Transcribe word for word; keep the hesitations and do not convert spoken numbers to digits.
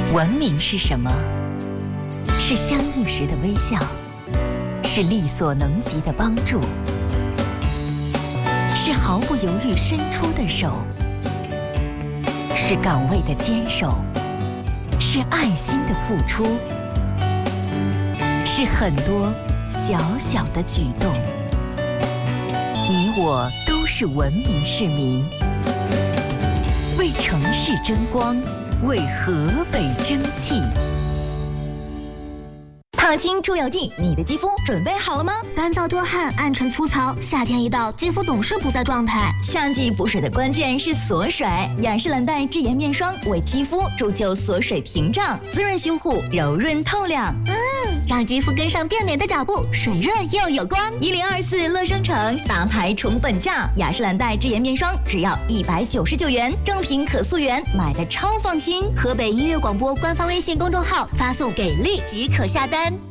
文明是什么？是相遇时的微笑，是力所能及的帮助，是毫不犹豫伸出的手，是岗位的坚守，是爱心的付出，是很多小小的举动。你我都是文明市民，为城市争光，为河北争气。 烫青出油剂，你的肌肤准备好了吗？ 干燥多汗，暗沉粗糙，夏天一到，肌肤总是不在状态。 夏季补水的关键是锁水，雅诗兰黛智妍面霜为肌肤铸就锁水屏障，滋润修护，柔润透亮。 嗯，让肌肤跟上变美的脚步，水润又有光。 一零二四乐商城大牌宠本价，雅诗兰黛智妍面霜只要一百九十九元，正品可溯源，买的超放心。 河北音乐广播官方微信公众号发送给力即可下单。